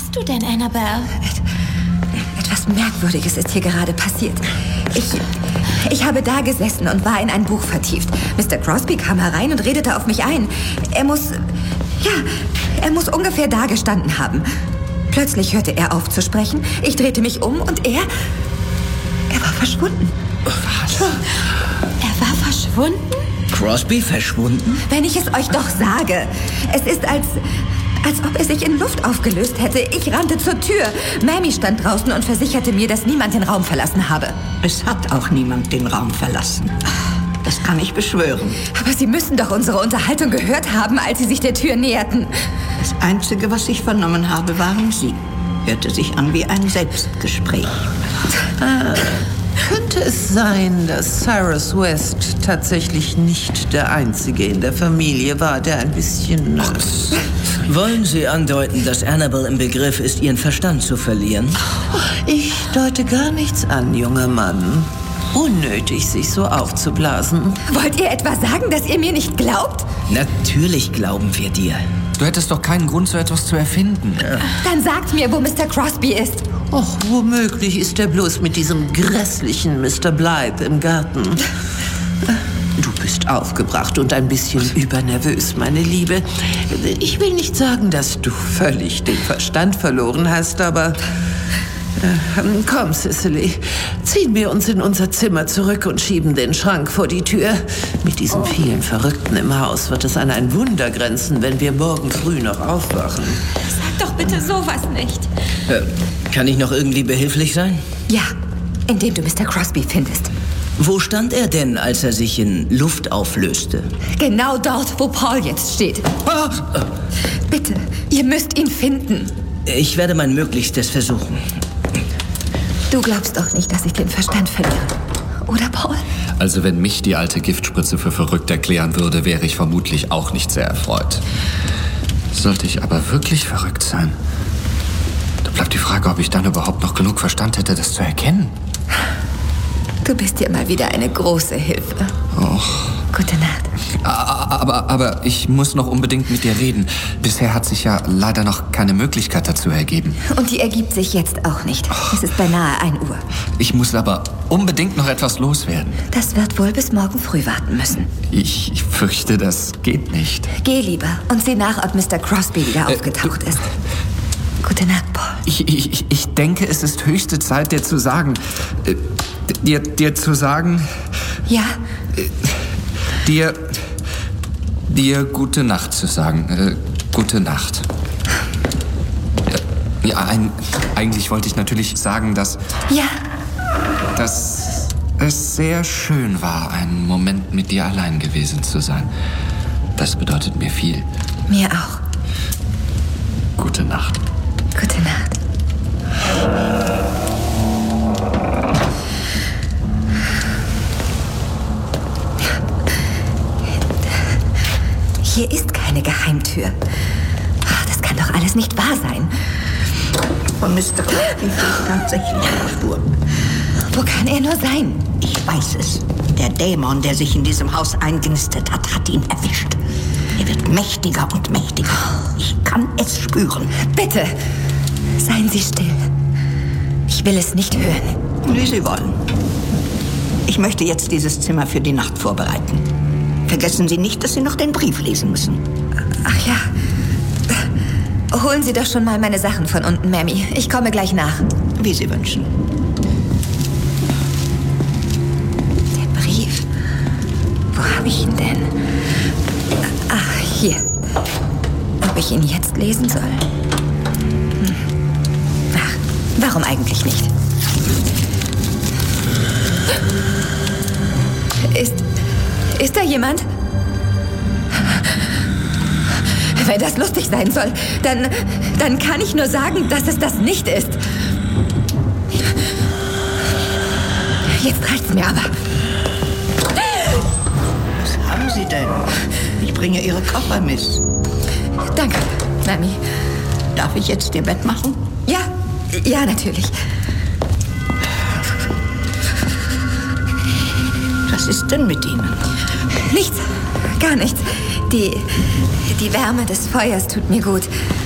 hast du denn, Annabelle? Etwas Merkwürdiges ist hier gerade passiert. Ich habe da gesessen und war in ein Buch vertieft. Mr. Crosby kam herein und redete auf mich ein. Er muss ungefähr da gestanden haben. Plötzlich hörte er auf zu sprechen. Ich drehte mich um und er war verschwunden. Was? Er war verschwunden? Crosby verschwunden? Wenn ich es euch doch sage. Es ist als ob er sich in Luft aufgelöst hätte. Ich rannte zur Tür. Mamie stand draußen und versicherte mir, dass niemand den Raum verlassen habe. Es hat auch niemand den Raum verlassen. Das kann ich beschwören. Aber Sie müssen doch unsere Unterhaltung gehört haben, als Sie sich der Tür näherten. Das Einzige, was ich vernommen habe, waren Sie. Hörte sich an wie ein Selbstgespräch. Könnte es sein, dass Cyrus West tatsächlich nicht der Einzige in der Familie war, der ein bisschen... Wollen Sie andeuten, dass Annabelle im Begriff ist, ihren Verstand zu verlieren? Ich deute gar nichts an, junger Mann. Unnötig, sich so aufzublasen. Wollt ihr etwa sagen, dass ihr mir nicht glaubt? Natürlich glauben wir dir. Du hättest doch keinen Grund, so etwas zu erfinden. Ja. Dann sagt mir, wo Mr. Crosby ist. Och, womöglich ist er bloß mit diesem grässlichen Mr. Blythe im Garten. Du bist aufgebracht und ein bisschen übernervös, meine Liebe. Ich will nicht sagen, dass du völlig den Verstand verloren hast, aber... Komm, Cicely, ziehen wir uns in unser Zimmer zurück und schieben den Schrank vor die Tür. Mit diesen vielen Verrückten im Haus wird es an ein Wunder grenzen, wenn wir morgen früh noch aufwachen. Sag doch bitte sowas nicht. Kann ich noch irgendwie behilflich sein? Ja, indem du Mr. Crosby findest. Wo stand er denn, als er sich in Luft auflöste? Genau dort, wo Paul jetzt steht. Bitte, ihr müsst ihn finden. Ich werde mein Möglichstes versuchen. Du glaubst doch nicht, dass ich den Verstand verliere, oder, Paul? Also wenn mich die alte Giftspritze für verrückt erklären würde, wäre ich vermutlich auch nicht sehr erfreut. Sollte ich aber wirklich verrückt sein? Da bleibt die Frage, ob ich dann überhaupt noch genug Verstand hätte, das zu erkennen. Du bist dir mal wieder eine große Hilfe. Och. Gute Nacht. Aber ich muss noch unbedingt mit dir reden. Bisher hat sich ja leider noch keine Möglichkeit dazu ergeben. Und die ergibt sich jetzt auch nicht. Es ist beinahe 1 Uhr. Ich muss aber unbedingt noch etwas loswerden. Das wird wohl bis morgen früh warten müssen. Ich fürchte, das geht nicht. Geh lieber und sieh nach, ob Mr. Crosby wieder aufgetaucht ist. Gute Nacht, Paul. Ich denke, es ist höchste Zeit, dir zu sagen... Dir zu sagen... Ja? Dir gute Nacht zu sagen. Gute Nacht. Ja, eigentlich wollte ich natürlich sagen, dass... Ja? Dass es sehr schön war, einen Moment mit dir allein gewesen zu sein. Das bedeutet mir viel. Mir auch. Gute Nacht. Gute Nacht. Hier ist keine Geheimtür. Das kann doch alles nicht wahr sein. Von Mr. Crosby fehlt tatsächlich eine Spur. Wo kann er nur sein? Ich weiß es. Der Dämon, der sich in diesem Haus eingenistet hat, hat ihn erwischt. Er wird mächtiger und mächtiger. Ich kann es spüren. Bitte, seien Sie still. Ich will es nicht hören. Wie Sie wollen. Ich möchte jetzt dieses Zimmer für die Nacht vorbereiten. Vergessen Sie nicht, dass Sie noch den Brief lesen müssen. Ach ja. Holen Sie doch schon mal meine Sachen von unten, Mammy. Ich komme gleich nach. Wie Sie wünschen. Der Brief. Wo habe ich ihn denn? Ach, hier. Ob ich ihn jetzt lesen soll? Ach, warum eigentlich nicht? Ist da jemand? Wenn das lustig sein soll, dann kann ich nur sagen, dass es das nicht ist. Jetzt reicht's mir aber. Was haben Sie denn? Ich bringe Ihre Koffer, Miss. Danke, Mami. Darf ich jetzt Ihr Bett machen? Ja, natürlich. Was ist denn mit Ihnen? Nichts, gar nichts. Die Wärme des Feuers tut mir gut.